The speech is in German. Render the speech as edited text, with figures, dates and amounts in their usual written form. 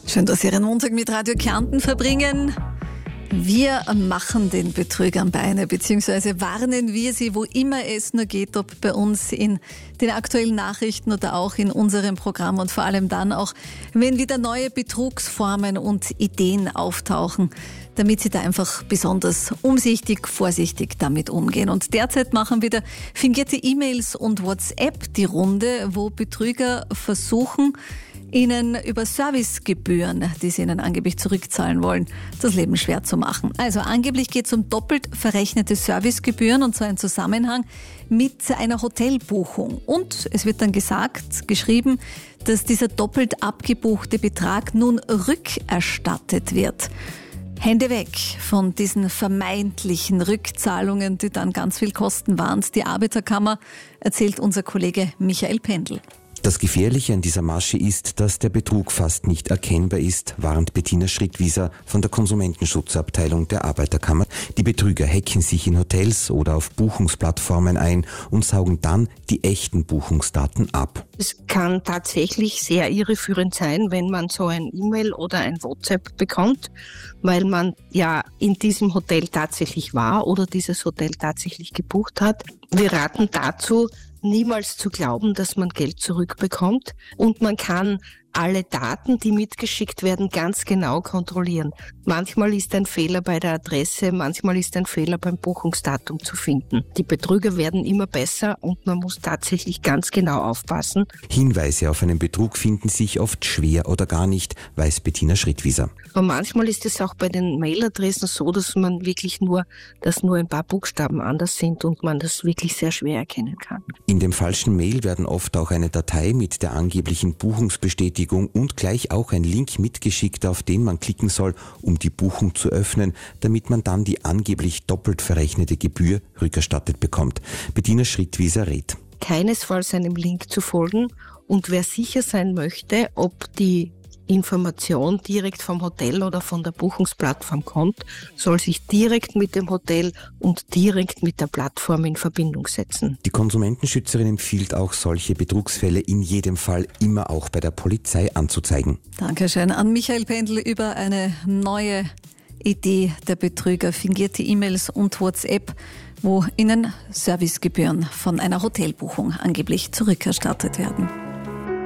Schön, dass Sie Ihren Montag mit Radio Kärnten verbringen. Wir machen den Betrügern Beine, beziehungsweise warnen wir sie, wo immer es nur geht, ob bei uns in den aktuellen Nachrichten oder auch in unserem Programm und vor allem dann auch, wenn wieder neue Betrugsformen und Ideen auftauchen, damit sie da einfach besonders umsichtig, vorsichtig damit umgehen. Und derzeit machen wieder fingierte E-Mails und WhatsApp die Runde, wo Betrüger versuchen, Ihnen über Servicegebühren, die Sie Ihnen angeblich zurückzahlen wollen, das Leben schwer zu machen. Also angeblich geht es um doppelt verrechnete Servicegebühren und zwar im Zusammenhang mit einer Hotelbuchung. Und es wird dann geschrieben, dass dieser doppelt abgebuchte Betrag nun rückerstattet wird. Hände weg von diesen vermeintlichen Rückzahlungen, die dann ganz viel kosten waren. Die Arbeiterkammer, erzählt unser Kollege Michael Pendl. Das Gefährliche an dieser Masche ist, dass der Betrug fast nicht erkennbar ist, warnt Bettina Schrittwieser von der Konsumentenschutzabteilung der Arbeiterkammer. Die Betrüger hacken sich in Hotels oder auf Buchungsplattformen ein und saugen dann die echten Buchungsdaten ab. Es kann tatsächlich sehr irreführend sein, wenn man so ein E-Mail oder ein WhatsApp bekommt, weil man ja in diesem Hotel tatsächlich war oder dieses Hotel tatsächlich gebucht hat. Wir raten dazu, niemals zu glauben, dass man Geld zurückbekommt, und man kann alle Daten, die mitgeschickt werden, ganz genau kontrollieren. Manchmal ist ein Fehler bei der Adresse, manchmal ist ein Fehler beim Buchungsdatum zu finden. Die Betrüger werden immer besser und man muss tatsächlich ganz genau aufpassen. Hinweise auf einen Betrug finden sich oft schwer oder gar nicht, weiß Bettina Schrittwieser. Aber manchmal ist es auch bei den Mailadressen so, dass man wirklich nur ein paar Buchstaben anders sind und man das wirklich sehr schwer erkennen kann. In dem falschen Mail werden oft auch eine Datei mit der angeblichen Buchungsbestätigung und gleich auch ein Link mitgeschickt, auf den man klicken soll, um die Buchung zu öffnen, damit man dann die angeblich doppelt verrechnete Gebühr rückerstattet bekommt. Bettina Schrittwieser rät: Keinesfalls einem Link zu folgen, und wer sicher sein möchte, ob die Information direkt vom Hotel oder von der Buchungsplattform kommt, soll sich direkt mit dem Hotel und direkt mit der Plattform in Verbindung setzen. Die Konsumentenschützerin empfiehlt auch, solche Betrugsfälle in jedem Fall immer auch bei der Polizei anzuzeigen. Dankeschön an Michael Pendl über eine neue Idee der Betrüger, fingierte E-Mails und WhatsApp, wo Ihnen Servicegebühren von einer Hotelbuchung angeblich zurückerstattet werden.